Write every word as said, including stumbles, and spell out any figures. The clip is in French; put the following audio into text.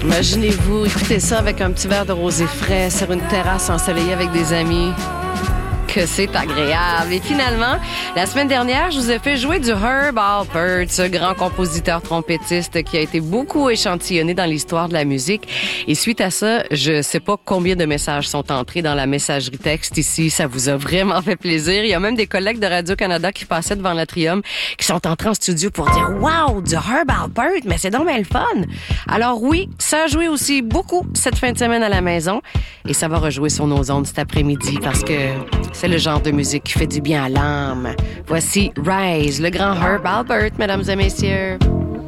Imaginez-vous, écoutez ça avec un petit verre de rosé frais sur une terrasse ensoleillée avec des amis. Que c'est agréable. Et finalement, la semaine dernière, je vous ai fait jouer du Herb Alpert, ce grand compositeur trompettiste qui a été beaucoup échantillonné dans l'histoire de la musique. Et suite à ça, je sais pas combien de messages sont entrés dans la messagerie texte ici. Ça vous a vraiment fait plaisir. Il y a même des collègues de Radio-Canada qui passaient devant l'Atrium, qui sont entrés en studio pour dire « Wow, du Herb Alpert, mais c'est donc bien le fun! » Alors oui, ça a joué aussi beaucoup cette fin de semaine à la maison. Et ça va rejouer sur nos ondes cet après-midi parce que c'est le genre de musique qui fait du bien à l'âme. Voici Rise, le grand Herb Alpert, mesdames et messieurs.